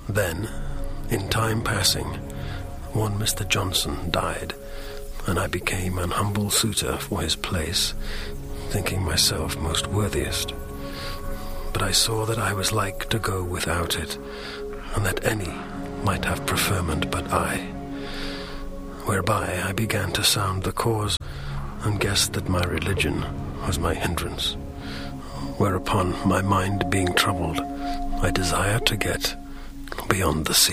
Then, in time passing, one Mr. Johnson died, and I became an humble suitor for his place, thinking myself most worthiest. But I saw that I was like to go without it, and that any might have preferment but I. Whereby I began to sound the cause, and guessed that my religion was my hindrance. Whereupon, my mind being troubled, I desired to get beyond the sea.